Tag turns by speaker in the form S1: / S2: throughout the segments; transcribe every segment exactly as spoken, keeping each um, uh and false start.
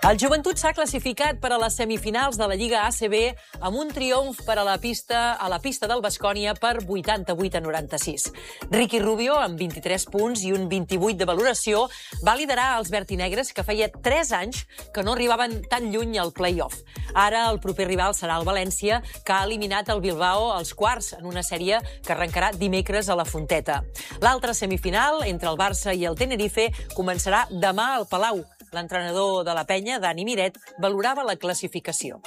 S1: El Joventut s'ha classificat per a les semifinals de la Lliga A C B amb un triomf per a la pista a la pista del Baskonia per vuitanta-vuit a noranta-sis. Ricky Rubio, amb vint-i-tres punts i un vint-i-vuit de valoració, va liderar els vertinegres, que feia tres anys que no arribaven tan lluny al play-off. Ara el proper rival serà el València, que ha eliminat el Bilbao als quarts en una sèrie que arrencarà dimecres a la Fonteta. L'altra semifinal, entre el Barça i el Tenerife, començarà demà al Palau. L'entrenador de la Penya, Dani Miret, valorava la clasificació.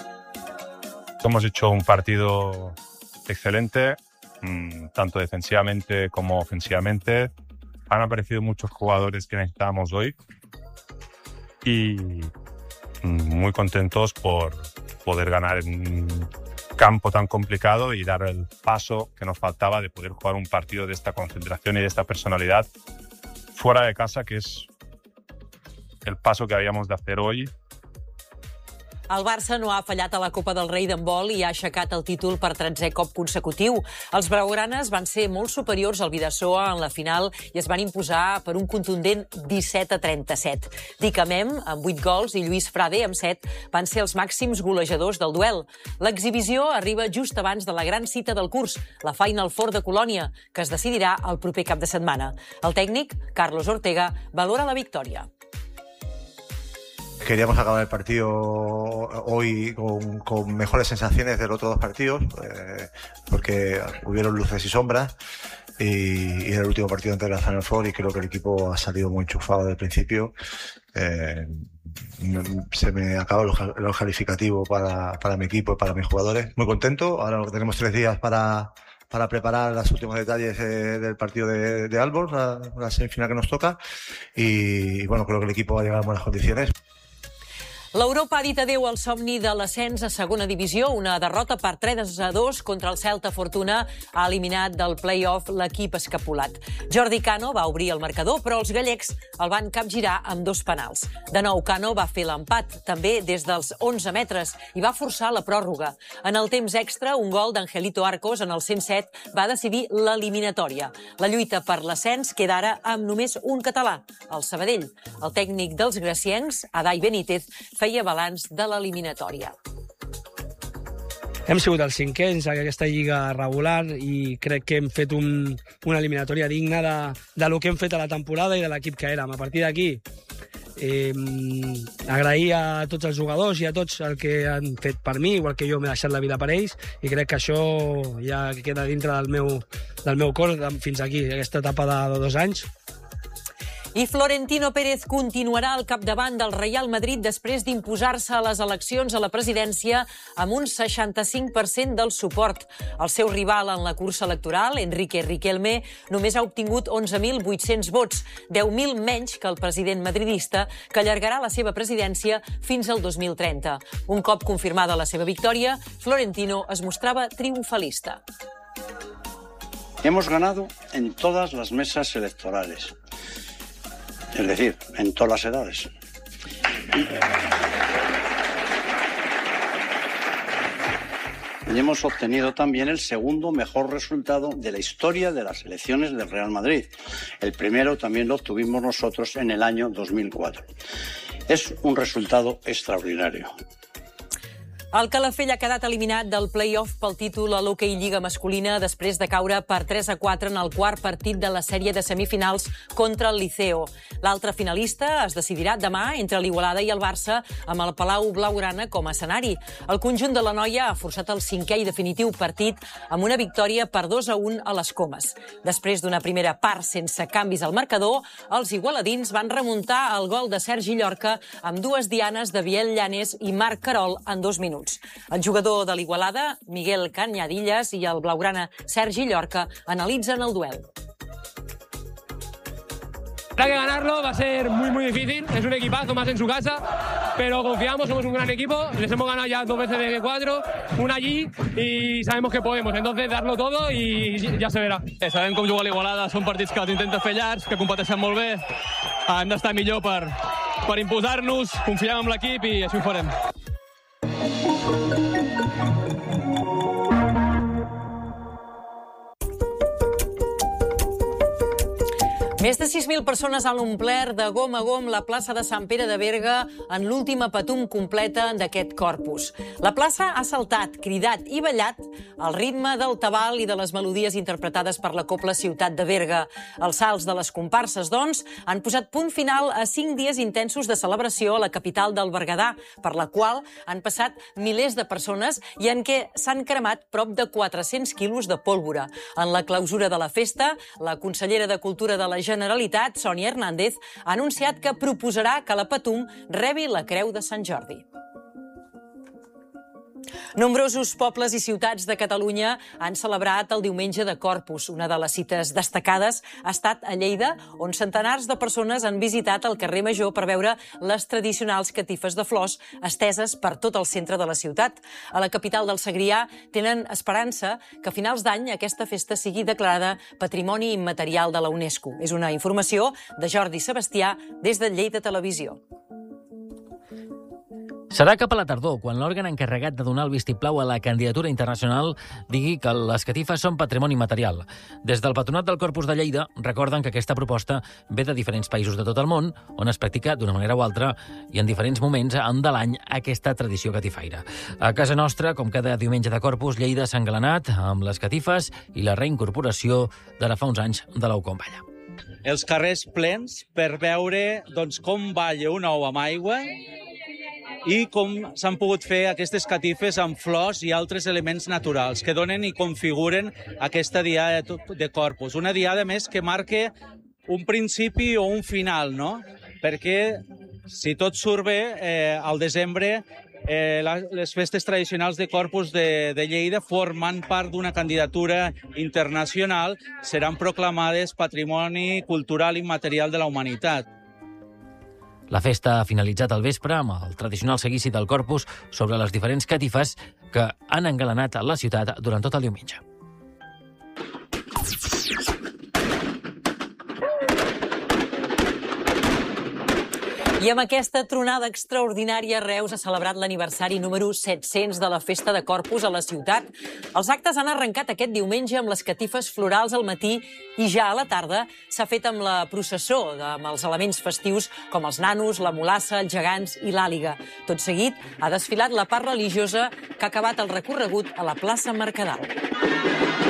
S2: Hemos hecho un partido excelente, tanto defensivamente como ofensivamente. Han aparecido muchos jugadores que necesitábamos hoy y muy contentos por poder ganar en un campo tan complicado y dar el paso que nos faltaba de poder jugar un partido de esta concentración y de esta personalidad fuera de casa, que es el paso que habíamos de hacer hoy.
S1: El Barça no ha fallat a la Copa del Rei d'handbol i ha aixecat el títol per tretzè cop consecutiu. Els blaugranes van ser molt superiors al Bidasoa en la final i es van imposar per un contundent disset a trenta-set. Dick Amem, amb vuit gols, i Lluís Frade, amb set, van ser els màxims golejadors del duel. L'exhibició arriba just abans de la gran cita del curs, la Final Four de Colònia, que es decidirà el proper cap de setmana. El tècnic, Carlos Ortega, valora la victòria.
S3: Queríamos acabar el partido hoy con, con mejores sensaciones de los otros dos partidos, eh, porque hubieron luces y sombras, y, y era el último partido antes de la Final Four y creo que el equipo ha salido muy enchufado desde el principio. Eh, se me acabó el calificativo para, para mi equipo y para mis jugadores. Muy contento, ahora tenemos tres días para... para preparar los últimos detalles eh, del partido de, de Aalborg, la, la semifinal que nos toca, y, y bueno, creo que el equipo va a llegar en buenas condiciones.
S1: L'Europa ha dit adéu al somni de l'ascens a segona divisió. Una derrota per tres a dos contra el Celta Fortuna ha eliminat del play-off l'equip escapulat. Jordi Cano va obrir el marcador, però els gallecs el van capgirar amb dos penals. De nou, Cano va fer l'empat, també des dels onze metres, i va forçar la pròrroga. En el temps extra, un gol d'Angelito Arcos en el cent set va decidir l'eliminatòria. La lluita per l'ascens queda ara amb només un català, el Sabadell. El tècnic dels graciencs, Adai Benítez, feia balanç de l'eliminatòria.
S4: Hem sigut els cinquens en aquesta lliga regular i crec que hem fet un, una eliminatòria digna de, de lo que hem fet a la temporada i de l'equip que érem. A partir d'aquí, eh, agrair a tots els jugadors i a tots el que han fet per mi, igual que jo m'he deixat la vida per ells, i crec que això ja queda dintre del meu, del meu cor fins aquí, aquesta etapa de dos anys.
S1: I Florentino Pérez continuarà al capdavant del Real Madrid després d'imposar-se a les eleccions a la presidència amb un seixanta-cinc per cent del suport. El seu rival en la cursa electoral, Enrique Riquelme, només ha obtingut onze mil vuit-cents vots, deu mil menys que el president madridista, que allargarà la seva presidència fins al dos mil trenta. Un cop confirmada la seva victòria, Florentino es mostrava triomfalista.
S5: Hemos ganado en todas las mesas electorales. Es decir, en todas las edades. Y hemos obtenido también el segundo mejor resultado de la historia de las elecciones del Real Madrid. El primero también lo obtuvimos nosotros en el año dos mil cuatro. Es un resultado extraordinario.
S1: El Calafell ha quedat eliminat del play-off pel títol a l'Hockey Lliga masculina després de caure per tres a quatre en el quart partit de la sèrie de semifinals contra el Liceo. L'altre finalista es decidirà demà entre l'Igualada i el Barça amb el Palau Blaugrana com a escenari. El conjunt de la noia ha forçat el cinquè i definitiu partit amb una victòria per dos a un a les Comes. Després d'una primera part sense canvis al marcador, els igualadins van remuntar el gol de Sergi Llorca amb dues dianes de Biel Llanes i Marc Carol en dos minuts. El jugador de l'Igualada, Miguel Cañadillas, i el blaugrana Sergi Llorca analitzen el duel.
S6: Habrá que ganarlo, va a ser muy muy difícil, es un equipazo más en su casa, pero confiamos, somos un gran equipo, les hemos ganado ya dos veces de cuatro, una allí y sabemos que podemos, entonces darlo todo y ja se verà.
S7: Eh, sabem com jugar a l'Igualada, són partits que els intenten fer llargs, que competeixen molt bé, hem d'estar millor per, per imposar-nos, confiem en l'equip i així ho farem.
S1: Més de sis mil persones han omplert de gom a gom la plaça de Sant Pere de Berga en l'última patum completa d'aquest corpus. La plaça ha saltat, cridat i ballat al ritme del tabal i de les melodies interpretades per la Cobla Ciutat de Berga. Els salts de les comparses, doncs, han posat punt final a cinc dies intensos de celebració a la capital del Berguedà, per la qual han passat milers de persones i en què s'han cremat prop de quatre-cents quilos de pólvora. En la clausura de la festa, la consellera de Cultura de la Generalitat, Sònia Hernández, ha anunciat que proposarà que la Patum rebi la Creu de Sant Jordi. Nombrosos pobles i ciutats de Catalunya han celebrat el diumenge de Corpus. Una de les cites destacades ha estat a Lleida, on centenars de persones han visitat el carrer Major per veure les tradicionals catifes de flors esteses per tot el centre de la ciutat. A la capital del Segrià tenen esperança que a finals d'any aquesta festa sigui declarada Patrimoni Immaterial de la UNESCO. És una informació de Jordi Sebastià des de Lleida Televisió.
S8: Serà cap a la tardor, quan l'òrgan encarregat de donar el vistiplau a la candidatura internacional digui que les catifes són patrimoni material. Des del Patronat del Corpus de Lleida recorden que aquesta proposta ve de diferents països de tot el món, on es practica d'una manera o altra i en diferents moments de l'any aquesta tradició catifaire. A casa nostra, com cada diumenge de Corpus, Lleida s'ha engalanat amb les catifes i la reincorporació d'ara fa uns anys de l'ou com balla.
S9: Els carrers plens per veure doncs, com balla un ou amb aigua i com s'han pogut fer aquestes catifes amb flors i altres elements naturals que donen i configuren aquesta diada de Corpus. Una diada, més, que marca un principi o un final, no? Perquè, si tot surt bé, eh, al desembre eh, la, les festes tradicionals de Corpus de, de Lleida, formant part d'una candidatura internacional, seran proclamades Patrimoni Cultural Immaterial de la Humanitat.
S8: La festa ha finalitzat al vespre amb el tradicional seguici del Corpus sobre les diferents catifes que han engalanat la ciutat durant tot el diumenge.
S1: I amb aquesta tronada extraordinària, Reus ha celebrat l'aniversari número set-cents de la Festa de Corpus a la ciutat. Els actes han arrencat aquest diumenge amb les catifes florals al matí i ja a la tarda s'ha fet amb la processó, amb els elements festius com els nanos, la mulassa, els gegants i l'àliga. Tot seguit ha desfilat la part religiosa que ha acabat el recorregut a la plaça Mercadal.